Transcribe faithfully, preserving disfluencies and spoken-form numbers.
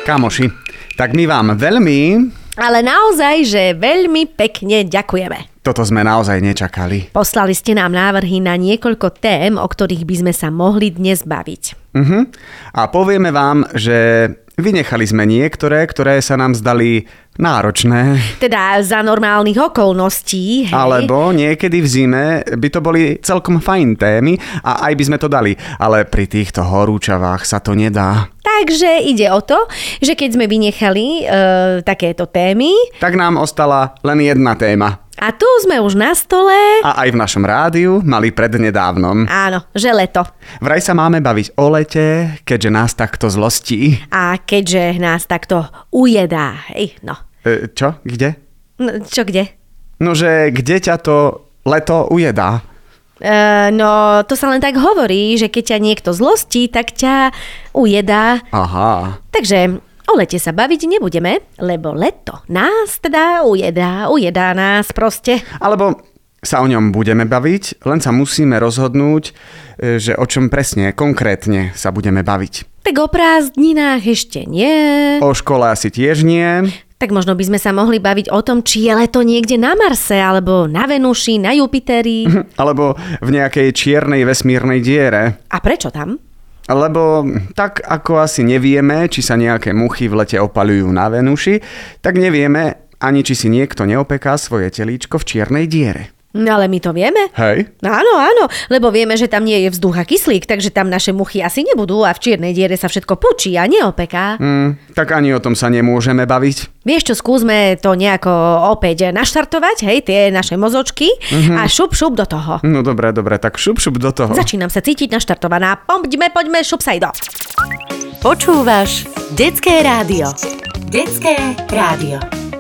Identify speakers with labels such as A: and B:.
A: Kamoši, tak my vám veľmi...
B: Ale naozaj, že veľmi pekne ďakujeme.
A: Toto sme naozaj nečakali.
B: Poslali ste nám návrhy na niekoľko tém, o ktorých by sme sa mohli dnes baviť.
A: Uh-huh. A povieme vám, že vynechali sme niektoré, ktoré sa nám zdali náročné.
B: Teda za normálnych okolností, hej?
A: Alebo niekedy v zime by to boli celkom fajn témy a aj by sme to dali. Ale pri týchto horúčavách sa to nedá.
B: Takže ide o to, že keď sme vynechali e, takéto témy...
A: Tak nám ostala len jedna téma.
B: A tu sme už na stole...
A: A aj v našom rádiu mali prednedávnom.
B: Áno, že leto.
A: Vraj sa máme baviť o lete, keďže nás takto zlostí.
B: A keďže nás takto ujedá, hej, no.
A: E, čo? Kde?
B: no. Čo kde?
A: No, že kde ťa to leto ujedá?
B: Uh, no, to sa len tak hovorí, že keď ťa niekto zlostí, tak ťa ujedá.
A: Aha.
B: Takže o lete sa baviť nebudeme, lebo leto nás teda ujedá, ujedá nás proste.
A: Alebo sa o ňom budeme baviť, len sa musíme rozhodnúť, že o čom presne, konkrétne sa budeme baviť.
B: Tak o prázdninách ešte nie.
A: O škole asi tiež nie.
B: Tak možno by sme sa mohli baviť o tom, či je leto niekde na Marse, alebo na Venuši, na Jupiteri.
A: Alebo v nejakej čiernej vesmírnej diere.
B: A prečo tam?
A: Lebo tak ako asi nevieme, či sa nejaké muchy v lete opaľujú na Venuši, tak nevieme ani či si niekto neopeká svoje telíčko v čiernej diere.
B: No ale my to vieme.
A: Hej?
B: Áno, áno, lebo vieme, že tam nie je vzduch a kyslík, takže tam naše muchy asi nebudú a v čiernej diere sa všetko pučí a neopeká.
A: Mm, tak ani o tom sa nemôžeme baviť.
B: Vieš čo, skúsme to nejako opäť naštartovať, hej, tie naše mozočky mm-hmm. a šup, šup do toho.
A: No dobre, dobre, tak šup, šup do toho.
B: Začínam sa cítiť naštartovaná. Poďme, poďme, šup sajdo.
C: Počúvaš Detské rádio. Detské rádio.